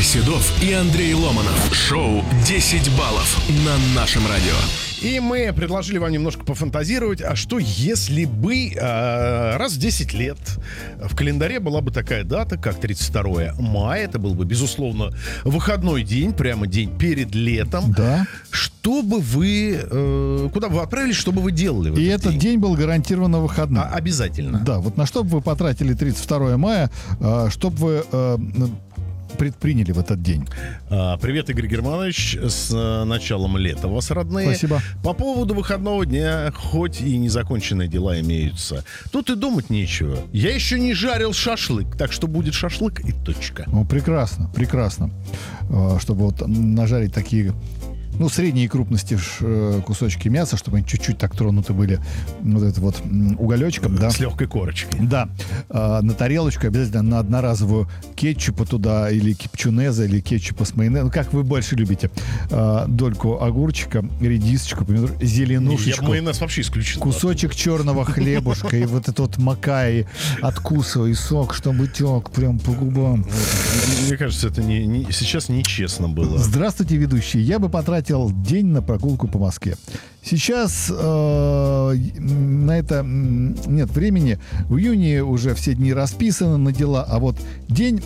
Игорь Седов и Андрей Ломанов. Шоу «10 баллов» на нашем радио. И мы предложили вам немножко пофантазировать, а что если бы раз в 10 лет в календаре была бы такая дата, как 32 мая, это был бы, безусловно, выходной день, прямо день перед летом. Да. Что бы вы, куда бы вы отправились, что бы вы делали в этот И этот день был гарантированно выходным. Обязательно. Да, вот на что бы вы потратили 32 мая, что бы вы предприняли в этот день? Привет, Игорь Германович. С началом лета вас, родные. Спасибо. По поводу выходного дня, хоть и незаконченные дела имеются, тут и думать нечего. Я еще не жарил шашлык, так что будет шашлык и точка. Ну, прекрасно, прекрасно. Чтобы вот нажарить такие, средней крупности кусочки мяса, чтобы они чуть-чуть так тронуты были вот это вот уголечком, да. С легкой корочкой. Да. На тарелочку обязательно на одноразовую кетчупа туда, или кипчунеза, или кетчупа с майонезом. Как вы больше любите. Дольку огурчика, редисочку, помидор, зеленушечку. Я майонез вообще исключил. Кусочек черного хлебушка, и вот это вот макай, откусывай сок, чтобы тек прям по губам. Мне кажется, это сейчас нечестно было. Здравствуйте, ведущие. Я бы потратил день на прогулку по Москве. Сейчас на это нет времени. В июне уже все дни расписаны на дела, а вот день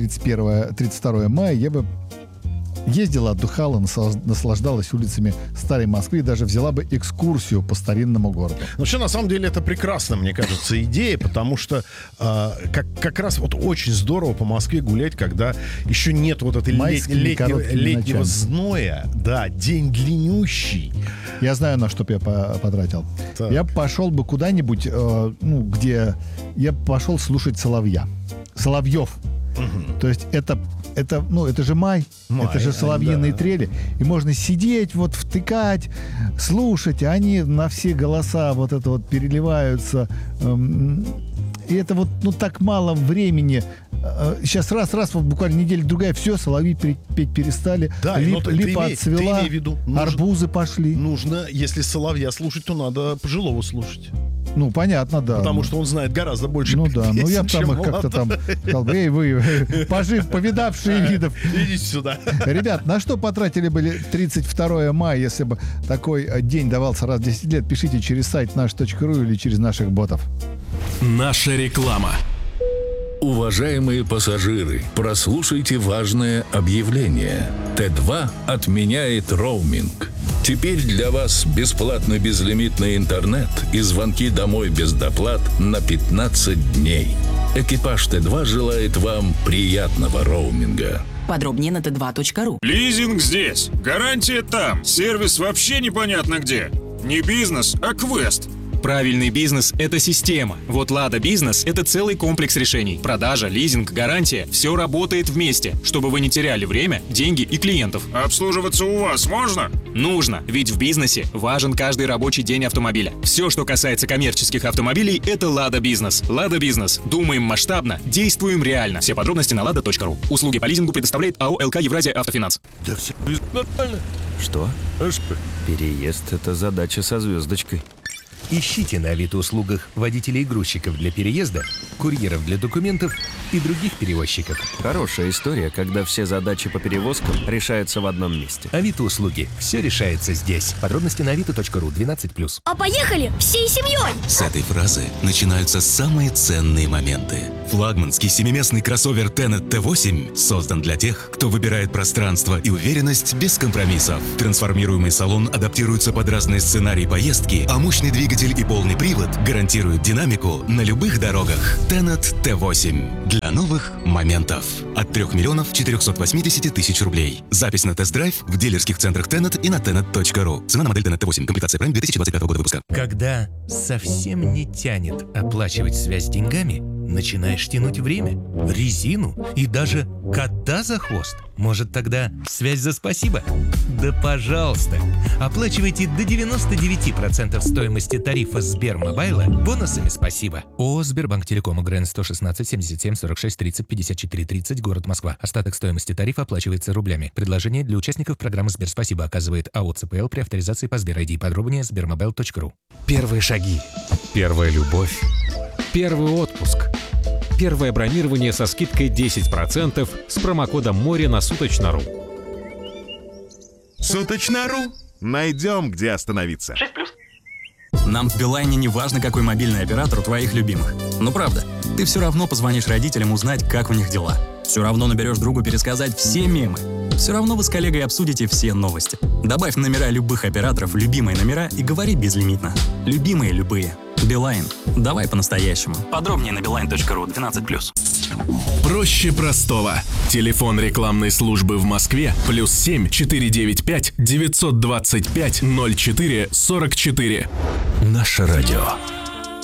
32 мая я бы ездила, отдыхала, наслаждалась улицами старой Москвы и даже взяла бы экскурсию по старинному городу. Вообще, на самом деле, это прекрасная, мне кажется, идея, потому что как раз вот очень здорово по Москве гулять, когда еще нет вот этой летнего зноя. Да, день длиннющий. Я знаю, на что бы я потратил. Так. Я пошел бы куда-нибудь, где я пошел слушать Соловьев. Угу. То есть это же май, это же соловьиные трели. И можно сидеть, втыкать, слушать, а они на все голоса переливаются. И это так мало времени. Сейчас раз, буквально неделя-другая, все, соловьи петь перестали. Да, липа отцвела, арбузы пошли. Нужно, если соловья слушать, то надо пожилого слушать. Понятно, да. Потому что он знает гораздо больше песен, я там их как-то там сказал, эй, вы, повидавшие видов. Идите сюда. Ребят, на что потратили бы 32 мая, если бы такой день давался раз в 10 лет? Пишите через сайт наш.ру или через наших ботов. Наша реклама. Уважаемые пассажиры, прослушайте важное объявление. Т2 отменяет роуминг. Теперь для вас бесплатно безлимитный интернет и звонки домой без доплат на 15 дней. Экипаж Т2 желает вам приятного роуминга. Подробнее на t2.ru. Лизинг здесь, гарантия там, сервис вообще непонятно где. Не бизнес, а квест. Правильный бизнес – это система. Вот Лада Бизнес – это целый комплекс решений. Продажа, лизинг, гарантия – все работает вместе, чтобы вы не теряли время, деньги и клиентов. Обслуживаться у вас можно? Нужно, ведь в бизнесе важен каждый рабочий день автомобиля. Все, что касается коммерческих автомобилей – это Лада Бизнес. Лада Бизнес. Думаем масштабно, действуем реально. Все подробности на lada.ru. Услуги по лизингу предоставляет АО ЛК Евразия Автофинанс. Да все нормально. Что? Переезд – это задача со звездочкой. Ищите на Авито-услугах водителей и грузчиков для переезда, курьеров для документов и других перевозчиков. Хорошая история, когда все задачи по перевозкам решаются в одном месте. Авито-услуги. Все решается здесь. Подробности на avito.ru 12+. А поехали всей семьей! С этой фразы начинаются самые ценные моменты. Флагманский семиместный кроссовер Tenet T8 создан для тех, кто выбирает пространство и уверенность без компромиссов. Трансформируемый салон адаптируется под разные сценарии поездки, а мощный двигатель и полный привод гарантируют динамику на любых дорогах. Tenet T8 для новых моментов. От 3 миллионов 480 тысяч рублей. Запись на тест-драйв в дилерских центрах Tenet и на tenet.ru. Цена на модель Tenet T8. Комплектация Prime 2025 года выпуска. Когда совсем не тянет оплачивать связь деньгами, начинаешь тянуть время, резину и даже кота за хвост. Может, тогда связь за спасибо? Да пожалуйста! Оплачивайте до 99% стоимости тарифа Сбермобайла бонусами спасибо. ООО «Сбербанк Телеком», ГРН 116 77 46 30 54 30, город Москва. Остаток стоимости тарифа оплачивается рублями. Предложение для участников программы «Сберспасибо» оказывает АО ЦПЛ при авторизации по Сбер-ID. Подробнее sbermobile.ru. Первые шаги. Первая любовь. Первый отпуск. Первое бронирование со скидкой 10% с промокодом «Море» на Суточно.ру. Суточно.ру. Найдем, где остановиться. 6+. Нам в Билайне не важно, какой мобильный оператор у твоих любимых. Ну правда, ты все равно позвонишь родителям узнать, как у них дела. Все равно наберешь другу пересказать все мемы. Все равно вы с коллегой обсудите все новости. Добавь номера любых операторов в любимые номера и говори безлимитно. Любимые любые. Билайн. Давай по-настоящему. Подробнее на beeline.ru 12+. Проще простого. Телефон рекламной службы в Москве +7 495 925 04 44. Наше радио.